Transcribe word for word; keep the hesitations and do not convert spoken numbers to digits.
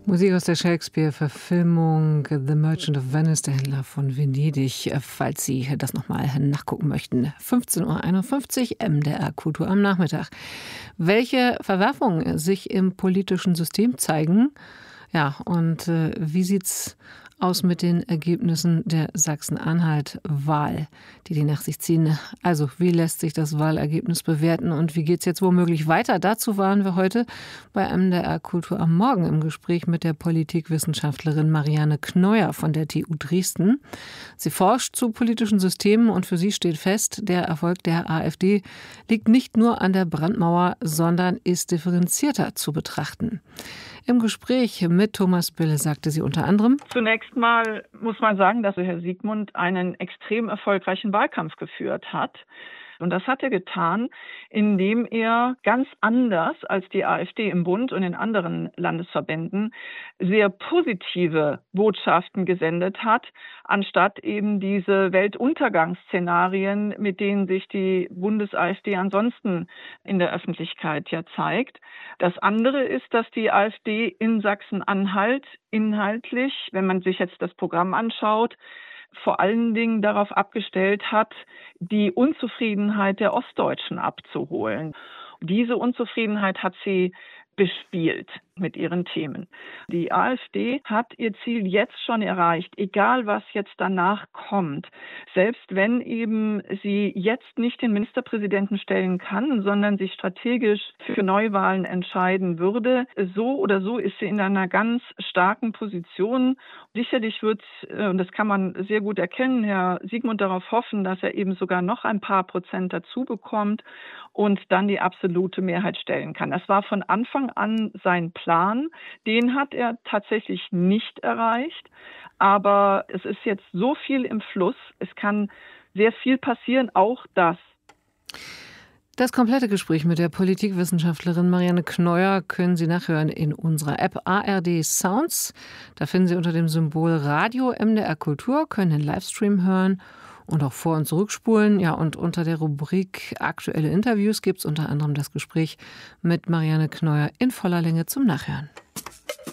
Musik aus der Shakespeare-Verfilmung The Merchant of Venice, der Händler von Venedig, falls Sie das nochmal nachgucken möchten. fünfzehn Uhr einundfünfzig, M D R Kultur am Nachmittag. Welche Verwerfungen sich im politischen System zeigen, ja, und äh, wie sieht's aus mit den Ergebnissen der Sachsen-Anhalt-Wahl, die die nach sich ziehen? Also, wie lässt sich das Wahlergebnis bewerten und wie geht es jetzt womöglich weiter? Dazu waren wir heute bei M D R Kultur am Morgen im Gespräch mit der Politikwissenschaftlerin Marianne Kneuer von der T U Dresden. Sie forscht zu politischen Systemen und für sie steht fest, der Erfolg der AfD liegt nicht nur an der Brandmauer, sondern ist differenzierter zu betrachten. Im Gespräch mit Thomas Bille sagte sie unter anderem: Zunächst mal muss man sagen, dass Herr Siegmund einen extrem erfolgreichen Wahlkampf geführt hat. Und das hat er getan, indem er ganz anders als die AfD im Bund und in anderen Landesverbänden sehr positive Botschaften gesendet hat, anstatt eben diese Weltuntergangsszenarien, mit denen sich die Bundes-AfD ansonsten in der Öffentlichkeit ja zeigt. Das andere ist, dass die AfD in Sachsen-Anhalt inhaltlich, wenn man sich jetzt das Programm anschaut, vor allen Dingen darauf abgestellt hat, die Unzufriedenheit der Ostdeutschen abzuholen. Diese Unzufriedenheit hat sie bespielt mit ihren Themen. Die AfD hat ihr Ziel jetzt schon erreicht, egal was jetzt danach kommt. Selbst wenn eben sie jetzt nicht den Ministerpräsidenten stellen kann, sondern sich strategisch für Neuwahlen entscheiden würde, so oder so ist sie in einer ganz starken Position. Sicherlich wird, und das kann man sehr gut erkennen, Herr Siegmund darauf hoffen, dass er eben sogar noch ein paar Prozent dazu bekommt und dann die absolute Mehrheit stellen kann. Das war von Anfang an sein Plan. Den hat er tatsächlich nicht erreicht. Aber es ist jetzt so viel im Fluss. Es kann sehr viel passieren, auch das. Das komplette Gespräch mit der Politikwissenschaftlerin Marianne Kneuer können Sie nachhören in unserer App A R D Sounds. Da finden Sie unter dem Symbol Radio M D R Kultur, können den Livestream hören und auch vor- und zurückspulen. Ja, und unter der Rubrik Aktuelle Interviews gibt es unter anderem das Gespräch mit Marianne Kneuer in voller Länge zum Nachhören.